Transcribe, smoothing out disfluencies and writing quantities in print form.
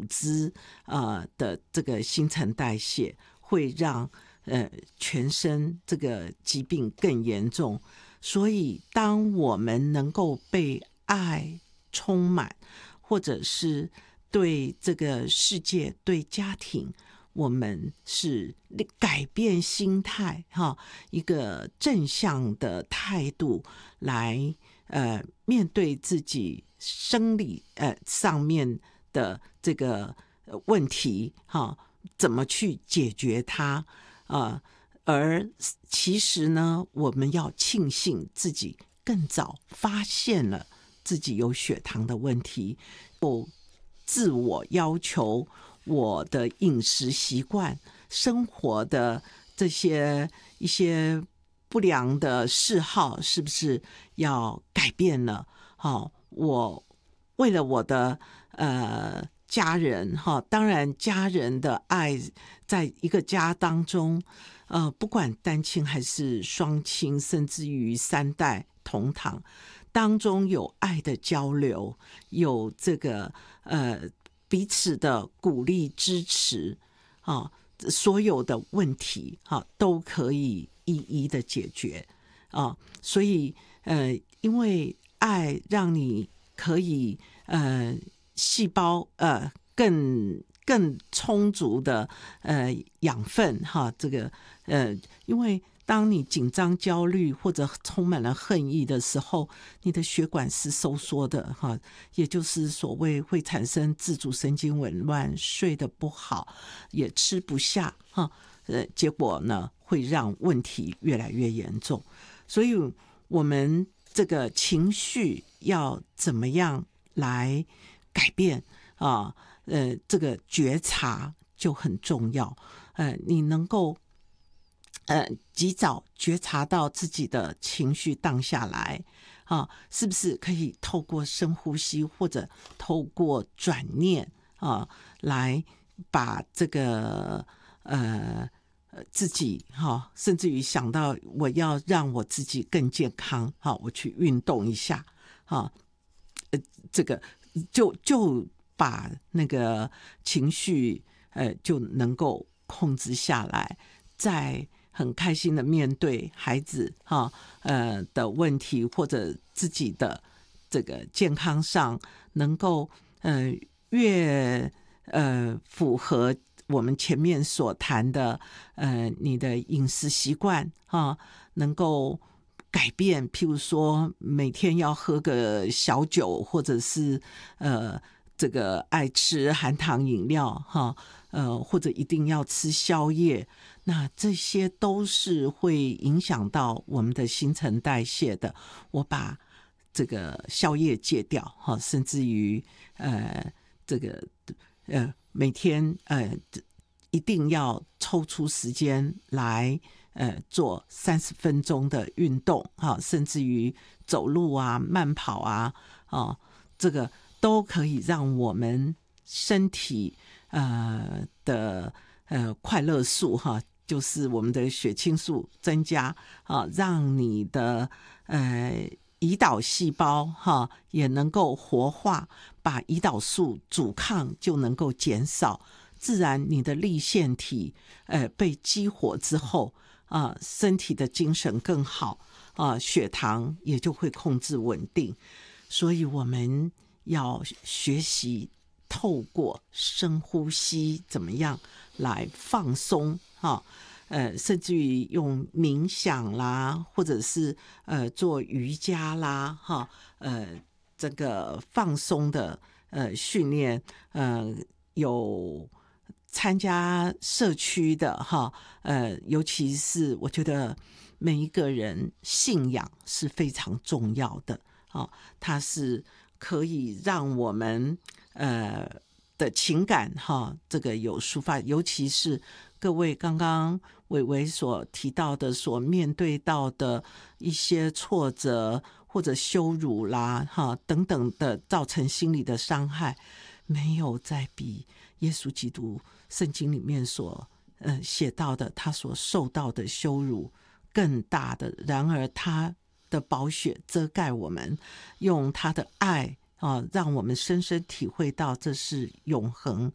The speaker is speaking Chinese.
织的这个新陈代谢，会让全身这个疾病更严重。所以当我们能够被爱充满，或者是对这个世界、对家庭，我们是改变心态一个正向的态度来面对自己生理上面的这个问题怎么去解决它而其实呢，我们要庆幸自己更早发现了自己有血糖的问题，自我要求我的饮食习惯、生活的这些一些不良的嗜好是不是要改变了？我为了我的家人当然家人的爱在一个家当中不管单亲还是双亲，甚至于3代同堂当中有爱的交流，有这个彼此的鼓励支持所有的问题都可以一一的解决所以因为爱让你可以细胞更充足的养分这个因为当你紧张焦虑或者充满了恨意的时候，你的血管是收缩的也就是所谓会产生自主神经紊乱，睡得不好，也吃不下结果呢会让问题越来越严重。所以我们这个情绪要怎么样来改变这个觉察就很重要你能够及早觉察到自己的情绪荡下来是不是可以透过深呼吸或者透过转念来把这个自己甚至于想到我要让我自己更健康我去运动一下这个就把那个情绪就能够控制下来，在很开心的面对孩子的问题，或者自己的这个健康上能够越符合我们前面所谈的你的饮食习惯能够改变，譬如说每天要喝个小酒，或者是这个爱吃含糖饮料或者一定要吃宵夜，那这些都是会影响到我们的新陈代谢的。我把这个宵夜戒掉甚至于这个每天一定要抽出时间来做30分钟的运动甚至于走路啊、慢跑啊这个都可以让我们身体的快乐素就是我们的血清素增加让你的胰岛细胞也能够活化，把胰岛素阻抗就能够减少，自然你的粒线体被激活之后身体的精神更好血糖也就会控制稳定。所以我们要学习透过深呼吸怎么样来放松甚至于用冥想啦，或者是做瑜伽啦这个放松的训练有参加社区的尤其是我觉得每一个人信仰是非常重要的它是可以让我们的情感这个有抒发，尤其是各位刚刚伟伟所提到的所面对到的一些挫折或者羞辱啦等等的造成心理的伤害，没有再比耶稣基督圣经里面所写到的他所受到的羞辱更大的。然而他的宝血遮盖我们，用他的爱让我们深深体会到这是永恒